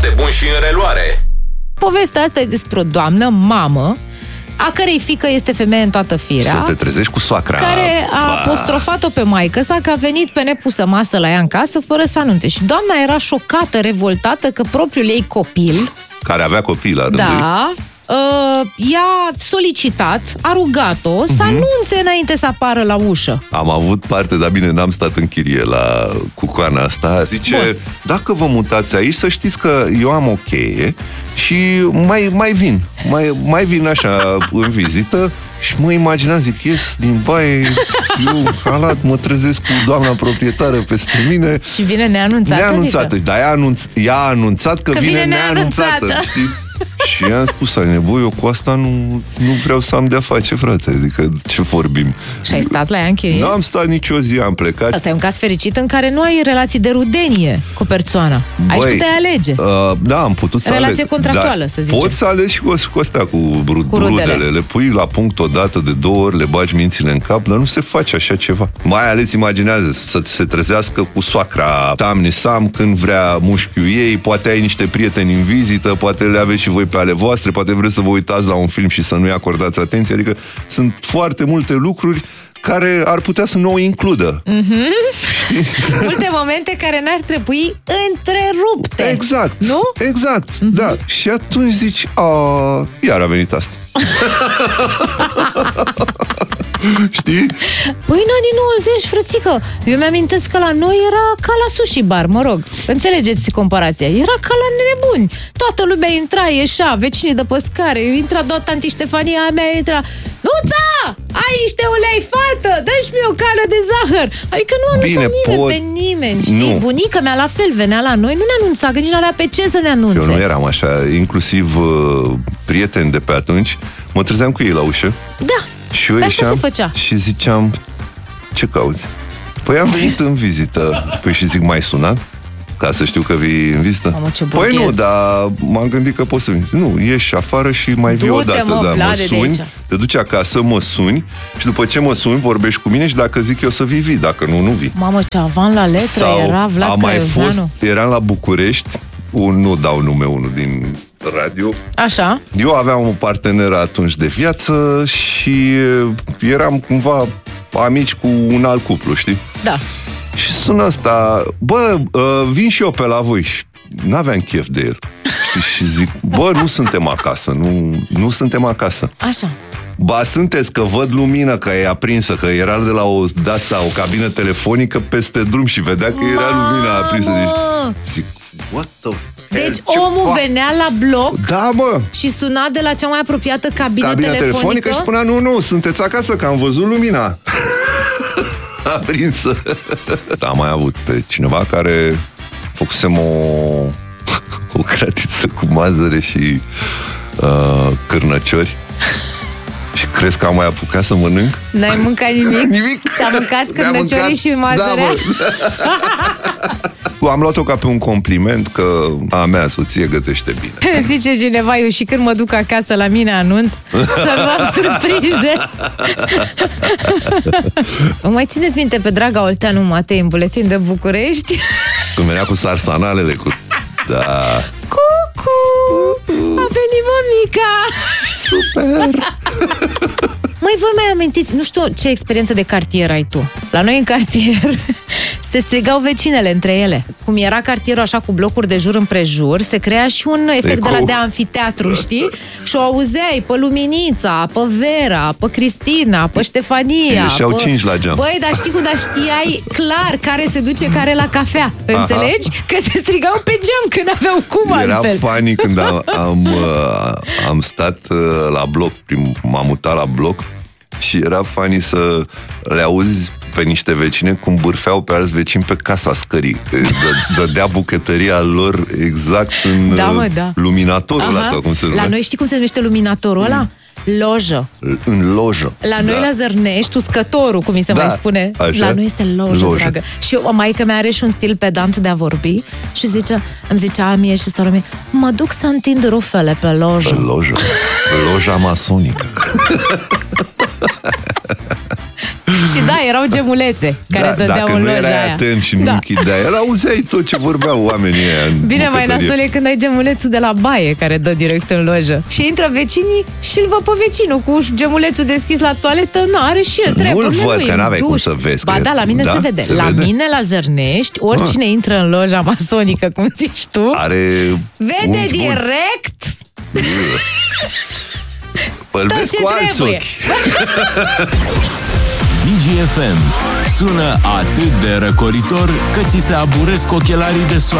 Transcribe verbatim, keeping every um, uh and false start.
foarte bun și în reluare. Povestea asta e despre o doamnă, mamă, a cărei fiică este femeie în toată firea. Să te trezești cu soacra. Care a apostrofat-o pe maică sa că a venit pe nepusă masă la ea în casă fără să anunțe. Și doamna era șocată, revoltată că propriul ei copil, care avea copii la rândul da, uh, i-a solicitat, a rugat-o să uh-huh. anunțe înainte să apară la ușă. Am avut parte, dar bine, n-am stat în chirie la cucoana asta. Zice, bun, dacă vă mutați aici, să știți că eu am o cheie și mai, mai vin. Mai, mai vin așa în vizită și mă imaginam, zic, ies din baie, eu halat, mă trezesc cu doamna proprietară peste mine. Și vine neanunțată? Neanunțată, adică? Dar ea, anunț, ea a anunțat că, că vine, vine neanunțată, neanunțată. știi? Și i-am spus, băi, eu cu asta nu, nu vreau să am de-a face, frate. Adică, ce vorbim? Și ai stat la ea în chirie? N-am stat nicio zi, am plecat. Asta e un caz fericit în care nu ai relații de rudenie cu persoana. Aici Băi, puteai alege. Uh, da, am putut să relație aleg. contractuală, să zicem. Poți să alegi și cu, cu astea, cu, rud, cu rudele. rudele. Le pui la punct o dată, de două ori, le bagi mințile în cap, dar nu se face așa ceva. Mai ales imaginează să se trezească cu soacra tamni-sam când vrea mușchiul ei, poate ai niște prieteni în vizită, poate le aveți și voi pe ale voastre, poate vreți să vă uitați la un film și să nu-i acordați atenție, adică sunt foarte multe lucruri care ar putea să nu o includă. Mm-hmm. Multe momente care n-ar trebui întrerupte. Exact. Nu? Exact, mm-hmm. Da. Și atunci zici, a, iar a venit asta. Știi? Păi în anii nouăzeci, frățică, eu mi-amintesc că la noi era ca la sushi bar, mă rog. Înțelegeți comparația. Era ca la nebuni. Toată lumea intra, ieșea, vecinii de pe scară, intra doar tanti Ștefania, a mea intra. Nuța! Ai niște ulei, fată! Dă-și mie o cală de zahăr! Adică nu anunța Bine, nimeni pot... pe nimeni, știi? Nu. Bunica mea la fel venea la noi, nu ne anunța, că nici nu avea pe ce să ne anunțe. Eu nu eram așa, inclusiv uh, prieteni de pe atunci, mă trezeam cu ei la ușă. Da. Și eu Pe ieșeam așa se făcea. Și ziceam, ce cauți? Păi am venit în vizită. Păi și zic, m-ai sunat? Ca să știu că vii în vizită? Mamă, ce păi nu, dar m-am gândit că poți să vii. Nu, ieși afară și mai vii o dată. Mă, da, mă suni, te duci acasă, mă suni și după ce mă suni, vorbești cu mine și dacă zic eu să vii, vii. Dacă nu, nu vii. Mamă, ce avan la letră. Sau era Vlad a mai fost, eram la București, un, nu dau nume, unul din radio. Așa. Eu aveam o parteneră atunci de viață și eram cumva amici cu un alt cuplu, știi? Da. Și sună asta, bă, vin și eu pe la voi. Și n-aveam chef de el. Știi? Și zic, bă, nu suntem acasă, nu, nu suntem acasă. Așa. Ba, sunteți, că văd lumină, că e aprinsă, că era de la o, de asta, o cabină telefonică peste drum și vedea că era lumina aprinsă. Deci, zic, what the Deci ce omul fa- venea la bloc, da, mă, și suna de la cea mai apropiată cabină, cabină telefonică, telefonică și spunea, nu, nu, sunteți acasă, că am văzut lumina aprinsă. Da, am mai avut pe cineva care făcusem o o cratiță cu mazăre și uh, cârnăciori. Și crezi că am mai apucat să mănânc? N-ai mâncat nimic? Nimic. Ți-a mâncat cârnăciorii și mazărea? Da, am luat-o ca pe un compliment că a mea soție gătește bine. Zice cineva, eu și când mă duc acasă la mine anunț să nu am surprize. Mai țineți minte pe draga Olteanu Matei în Buletin de București? Când venea cu sarsanalele, cu... Da. Cucu! A venit mămica! Super! Măi, voi mai amintiți, nu știu ce experiență de cartier ai tu. La noi în cartier se strigau vecinele între ele. Cum era cartierul așa cu blocuri de jur împrejur, se crea și un efect Eco. de la de amfiteatru, știi? Și o auzeai pe Luminița, pe Vera, pe Cristina, pe Ștefania. Ieșeau pe... cinci la geam. Băi, dar știi cum, dar știai clar care se duce care la cafea. Aha. Înțelegi? Că se strigau pe geam când aveau cum era altfel. Era funny când am, am, am stat la bloc, prim, m-am mutat la bloc și era funny să le auzi pe niște vecine cum bârfeau pe alți vecini pe casa scării. Dădea bucătăria lor exact în da, mă, da. luminatorul ăla, sau cum se numește. La noi știi cum se numește luminatorul ăla? Lojă. În lojă. La noi, da. La Zărnești, uscătorul, cum mi se da, mai spune. Așa? La noi este lojă, lojă, dragă. Și o maică mea are și un stil pedant de a vorbi și zice, îmi zicea mie și sora mea, mă duc să întind rufele pe lojă. Pe lojă. Loja masonică. Și da, erau gemulețe care da, dădeau dacă în nu loja erai aia. atent și nu Da. închideai, el auzeai tot ce vorbeau oamenii aia. Bine, mai nasol e când ai gemulețul de la baie care dă direct în lojă. Și intră vecinii și îl văd pe vecinul cu gemulețul deschis la toaletă. Nu, are și el treburi. Nu-l văd, nu, că e n-aveai duș. cum să vezi. Ba că... da, la mine da? se vede. Se la vede? mine, la Zărnești, oricine ah. intră în loja masonică, cum zici tu, are vede direct... Îl tot vezi ce cu alți trebuie. ochi. D G F M sună atât de răcoritor că ți se aburesc ochelarii de soare.